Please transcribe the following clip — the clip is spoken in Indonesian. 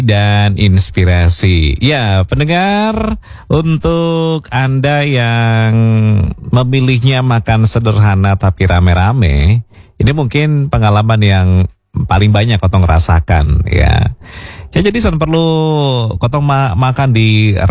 dan inspirasi. Ya, pendengar, untuk Anda yang memilihnya makan sederhana tapi rame-rame, ini mungkin pengalaman yang paling banyak kotong rasakan ya. Ya jadi perlu kotong makan di